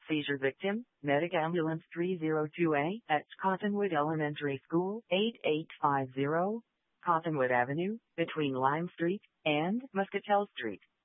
Seizure victim, Medic Ambulance 302A at Cottonwood Elementary School, 8850 Cottonwood Avenue, between Lime Street and Muscatel Street.